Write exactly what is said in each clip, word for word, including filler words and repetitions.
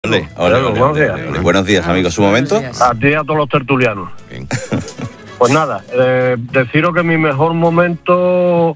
Ole, ole, ole, buenos días. Ole, ole. Buenos días, amigos. ¿Su momento? A ti y a todos los tertulianos. Bien. Pues nada, eh, deciros que mi mejor momento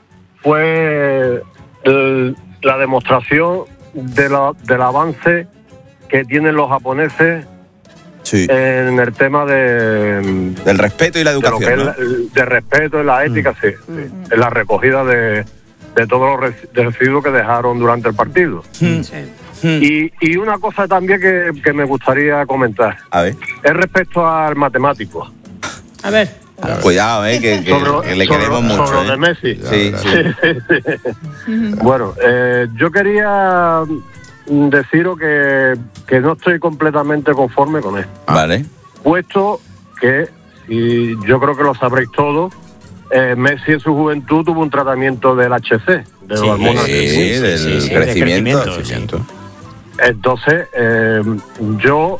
fue el, la demostración de la, del avance que tienen los japoneses sí. en el tema de del respeto y la educación, de, ¿no? el, de respeto y la ética, mm. sí, sí, en la recogida de, de todos los residuos que dejaron durante el partido. Mm. Sí. Y, y una cosa también que, que me gustaría comentar, a ver, es respecto al matemático. A ver. A ver. Cuidado, eh, que, que, sobre, que le sobre, queremos mucho. Sobre eh. de Messi. Sí, sí. sí. Bueno, eh, yo quería deciros que, que no estoy completamente conforme con esto. Vale. Puesto que, y yo creo que lo sabréis todos, eh, Messi en su juventud tuvo un tratamiento del H C, de sí, hormonas sí, sí, sí, del sí, sí, crecimiento. De crecimiento. Sí. Entonces, eh, yo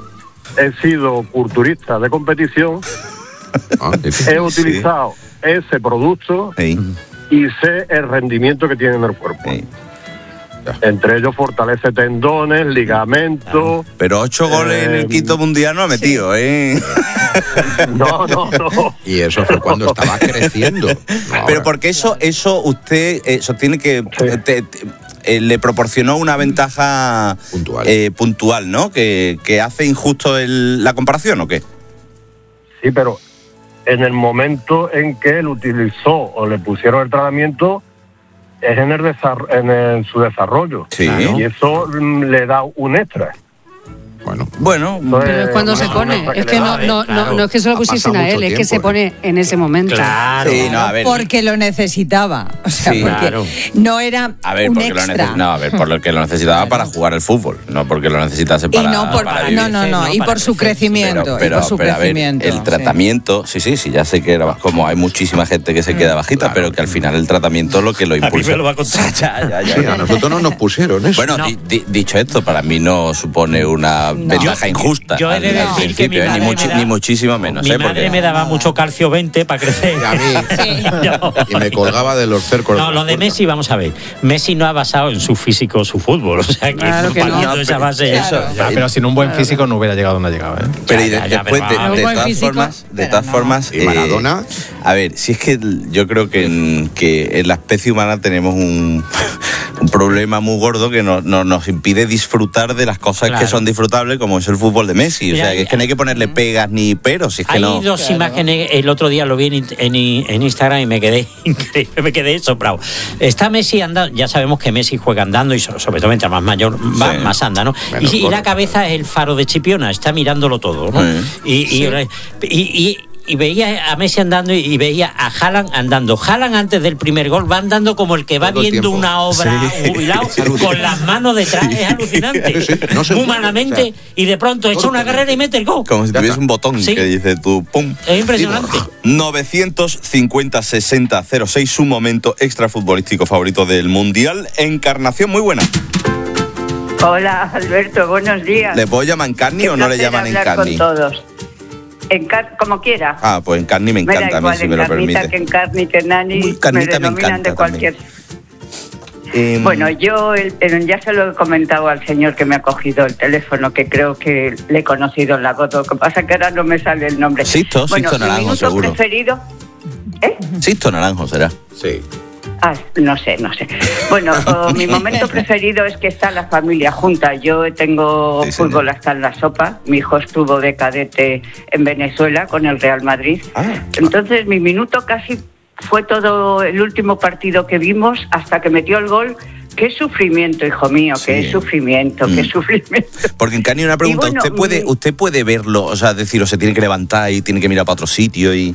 he sido culturista de competición, ah, he utilizado sí. ese producto sí. y sé el rendimiento que tiene en el cuerpo. Sí. Entre ellos fortalece tendones, ligamentos. Pero ocho goles eh, en el quinto mundial no ha metido, sí. ¿eh? No, no, no. Y eso fue cuando estaba creciendo. No, pero porque eso, eso usted eh, sostiene que sí. te, te, eh, le proporcionó una ventaja puntual, eh, puntual, ¿no? Que, que hace injusto el, la comparación, ¿o qué? Sí, pero en el momento en que él utilizó o le pusieron el tratamiento, es en, el desarro- en, el, en su desarrollo. Sí. Y eso le da un extra. Bueno, bueno, pues, pero es cuando se pone, es que no, no, claro. no, no es que se lo pusiesen a él, tiempo, es que se pone en ese momento. Claro, sí, no, a ver. Porque lo necesitaba, o sea, sí, porque claro. no era a ver, un porque extra. Lo neces- no, a ver, por lo que lo necesitaba claro. para jugar al fútbol, no porque lo necesitase para. Y no por, para no, no, no, no, y por su crecimiento, pero, pero, y por su pero, crecimiento. A ver, el tratamiento, sí, sí, sí, ya sé que era como hay muchísima gente que se queda bajita, claro, pero que al final el tratamiento es lo que lo impulsa. A mí me lo va a contar. ya, ya, ya, sí, a nosotros no nos pusieron eso. Bueno, no. di, di, dicho esto, para mí no supone una no. ventaja injusta. Yo he de decir no. que mi madre ni, muchi- da, ni muchísimo menos. Mi ¿eh? madre Porque... me daba mucho calcio veinte para crecer. Y a mí. Sí. Yo... Y me colgaba de los cercos. No, lo de Messi, vamos a ver. Messi no ha basado en su físico su fútbol. O sea, que, claro que partiendo no. de esa base. Claro. Eso, ya, pero sin un buen físico no hubiera llegado donde ha llegado. ¿eh? Pero ya, y de, ya, ya, después, pero, de, de, de todas físico, formas, de todas no. formas. Y Maradona. Eh, a ver, si es que yo creo que en, que en la especie humana tenemos un, un problema muy gordo que no, no, nos impide disfrutar de las cosas claro. que son disfrutables, como es el fútbol de Messi. O Mira, sea, que es que no hay que ponerle pegas ni peros. Si es que hay no. dos claro. imágenes, el otro día lo vi en, en, en Instagram y me quedé increíble, me quedé sobrado. Está Messi andando, ya sabemos que Messi juega andando y sobre todo mientras más mayor va, sí. más anda, ¿no? Y, y la cabeza es el faro de Chipiona, está mirándolo todo, ¿no? Sí. Y, y, sí. y, y y veía a Messi andando y veía a Haaland andando. Haaland antes del primer gol va andando como el que va Todo viendo una obra sí. jubilado con las manos detrás. Es alucinante. Sí, no se Humanamente. Puede, o sea, y de pronto echa una carrera y mete el gol. Como si tuviese un botón ¿Sí? que dice tú, pum. Es impresionante. novecientos cincuenta sesenta cero seis, su momento extra futbolístico favorito del Mundial. Encarnación, muy buena. Hola, Alberto, buenos días. ¿Le puedo llamar Encarni o no le llaman Encarni? Con todos. Encar- como quiera. Ah, pues Encarni me encanta, me da igual, a mí, si me lo permite. Que Encarni, que Nani, me denominan me de cualquier... Eh, bueno, yo el, el, ya se lo he comentado al señor que me ha cogido el teléfono, que creo que le he conocido en la voz, lo que pasa es que ahora no me sale el nombre. Sisto, bueno, Sisto Naranjo, mi seguro. preferido... ¿Eh? Sisto Naranjo será. Sí. Ah, no sé, no sé. Bueno, oh, mi momento preferido es que está la familia junta. Yo tengo sí, fútbol hasta en la sopa. Mi hijo estuvo de cadete en Venezuela con el Real Madrid. Ah, Entonces mi minuto casi fue todo el último partido que vimos hasta que metió el gol. Qué sufrimiento, hijo mío, sí. qué sufrimiento, mm. qué sufrimiento. Porque en Cani una pregunta, bueno, ¿usted puede, mi... usted puede verlo? O sea, decir, o se tiene que levantar y tiene que mirar para otro sitio y...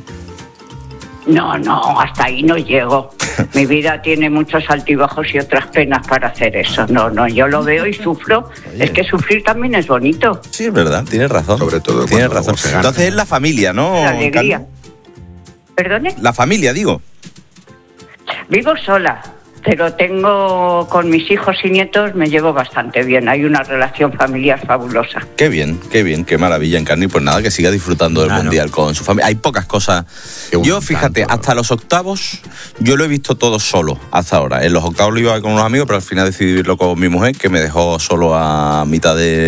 No, no, hasta ahí no llego. Mi vida tiene muchos altibajos y otras penas para hacer eso. No, no, yo lo veo y sufro. Oye. Es que sufrir también es bonito. Sí, es verdad, tienes razón. Sobre todo tienes razón. Entonces es la familia, ¿no? La alegría. ¿Perdone? La familia, digo. Vivo sola, pero tengo con mis hijos y nietos, me llevo bastante bien. Hay una relación familiar fabulosa. Qué bien, qué bien, qué maravilla, Encarni. Pues nada, que siga disfrutando del claro. Mundial con su familia. Hay pocas cosas. Yo, fíjate, tanto, hasta los octavos, yo lo he visto todo solo hasta ahora. En los octavos lo iba con unos amigos, pero al final decidí vivirlo con mi mujer, que me dejó solo a mitad de